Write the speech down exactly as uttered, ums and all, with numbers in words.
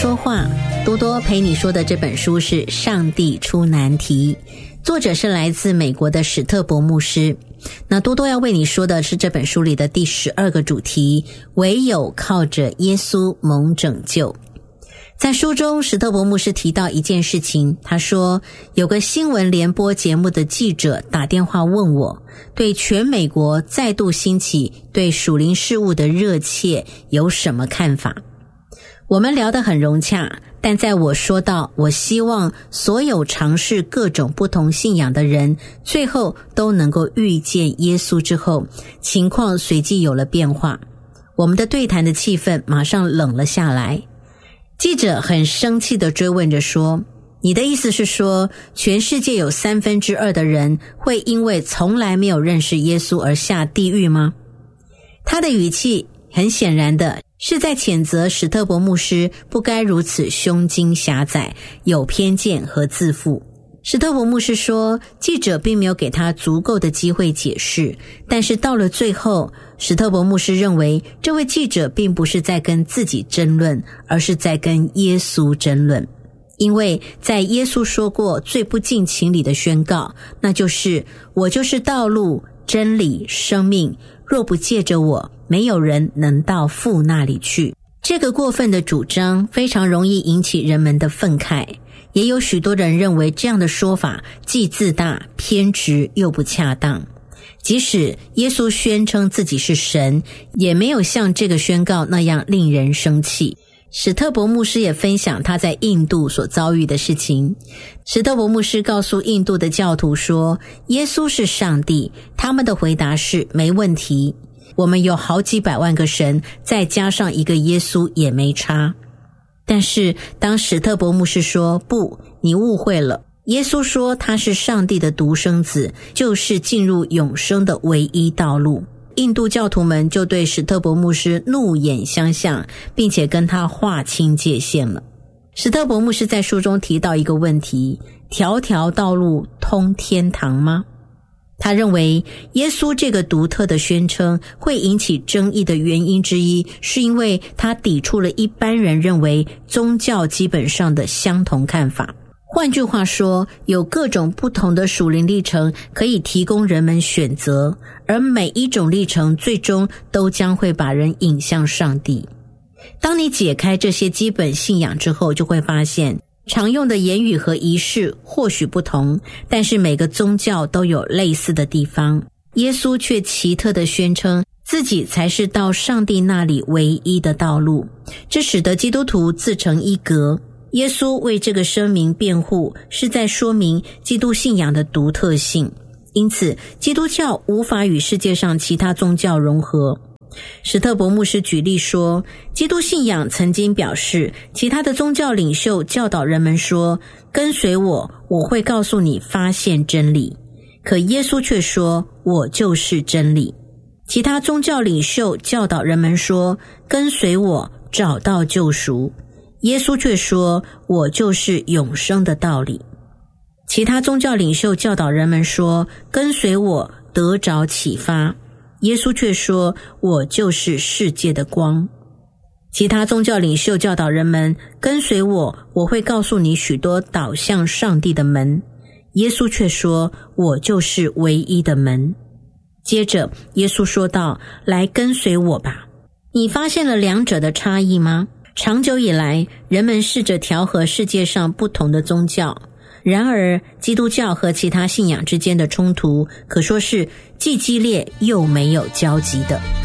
说话，多多陪你说的这本书是《上帝出难题》，作者是来自美国的史特伯牧师。那多多要为你说的是这本书里的第十二个主题，唯有靠着耶稣蒙拯救。在书中，史特伯牧师提到一件事情，他说有个新闻联播节目的记者打电话问我，对全美国再度兴起对属灵事物的热切有什么看法。我们聊得很融洽，但在我说到我希望所有尝试各种不同信仰的人最后都能够遇见耶稣之后，情况随即有了变化。我们的对谈的气氛马上冷了下来。记者很生气地追问着说，你的意思是说全世界有三分之二的人会因为从来没有认识耶稣而下地狱吗？他的语气很显然的是在谴责史特伯牧师不该如此胸襟狭窄、有偏见和自负。史特伯牧师说，记者并没有给他足够的机会解释，但是到了最后，史特伯牧师认为这位记者并不是在跟自己争论，而是在跟耶稣争论。因为在耶稣说过最不近情理的宣告，那就是我就是道路、真理、生命，若不借着我，没有人能到父那里去。这个过分的主张非常容易引起人们的愤慨，也有许多人认为这样的说法既自大、偏执又不恰当。即使耶稣宣称自己是神，也没有像这个宣告那样令人生气。史特伯牧师也分享他在印度所遭遇的事情。史特伯牧师告诉印度的教徒说，耶稣是上帝，他们的回答是没问题。我们有好几百万个神，再加上一个耶稣也没差。但是当史特伯牧师说，不，你误会了，耶稣说他是上帝的独生子，就是进入永生的唯一道路。印度教徒们就对史特伯牧师怒眼相向，并且跟他划清界限了。史特伯牧师在书中提到一个问题，条条道路通天堂吗？他认为耶稣这个独特的宣称会引起争议的原因之一，是因为他抵触了一般人认为宗教基本上的相同看法。换句话说，有各种不同的属灵历程可以提供人们选择，而每一种历程最终都将会把人引向上帝。当你解开这些基本信仰之后，就会发现常用的言语和仪式或许不同，但是每个宗教都有类似的地方。耶稣却奇特地宣称自己才是到上帝那里唯一的道路，这使得基督徒自成一格。耶稣为这个声明辩护，是在说明基督信仰的独特性，因此基督教无法与世界上其他宗教融合。史特伯牧师举例说，基督信仰曾经表示，其他的宗教领袖教导人们说，跟随我，我会告诉你发现真理。可耶稣却说，我就是真理。其他宗教领袖教导人们说，跟随我，找到救赎。耶稣却说，我就是永生的道理。其他宗教领袖教导人们说，跟随我，得着启发。耶稣却说，我就是世界的光。其他宗教领袖教导人们，跟随我，我会告诉你许多导向上帝的门。耶稣却说，我就是唯一的门。接着耶稣说道，来跟随我吧。你发现了两者的差异吗？长久以来，人们试着调和世界上不同的宗教，然而基督教和其他信仰之间的冲突可说是既激烈又没有交集的。